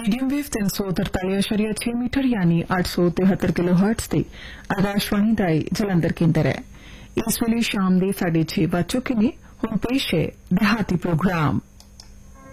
Medium wave 343.6 metre यानी 873 kilohertz ते आकाशवाणी दा जलंधर केंद्र है। इस वेले शाम दे 6:30 बज चुके ने। हुण पेश है देहाती प्रोग्राम।